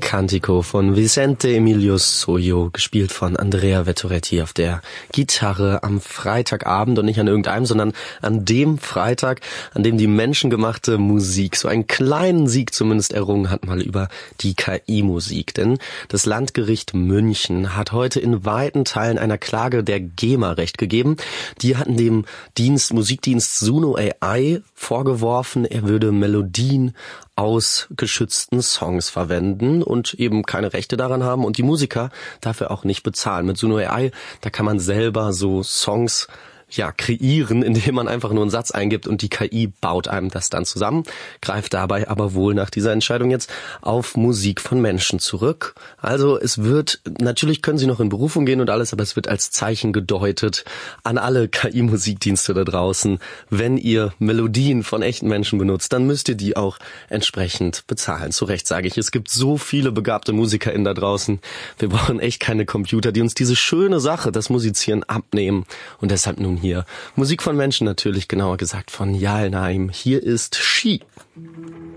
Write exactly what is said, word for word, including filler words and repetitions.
Cantico von Vicente Emilio Sojo, gespielt von Andrea Vettoretti auf der Gitarre am Freitagabend und nicht an irgendeinem, sondern an dem Freitag, an dem die menschengemachte Musik so einen kleinen Sieg zumindest errungen hat, mal über die K I-Musik. Denn das Landgericht München hat heute in weiten Teilen einer Klage der GEMA Recht gegeben. Die hatten dem Dienst, Musikdienst Suno A I vorgeworfen, er würde Melodien aus geschützten Songs verwenden und eben keine Rechte daran haben und die Musiker dafür auch nicht bezahlen. Mit Suno A I, da kann man selber so Songs ja kreieren, indem man einfach nur einen Satz eingibt und die K I baut einem das dann zusammen, greift dabei aber wohl nach dieser Entscheidung jetzt auf Musik von Menschen zurück. Also es wird, natürlich können sie noch in Berufung gehen und alles, aber es wird als Zeichen gedeutet an alle K I-Musikdienste da draußen. Wenn ihr Melodien von echten Menschen benutzt, dann müsst ihr die auch entsprechend bezahlen. Zu Recht sage ich, es gibt so viele begabte MusikerInnen da draußen. Wir brauchen echt keine Computer, die uns diese schöne Sache, das Musizieren, abnehmen. Und deshalb nun hier Musik von Menschen natürlich, genauer gesagt von Jalnaim. Hier ist She.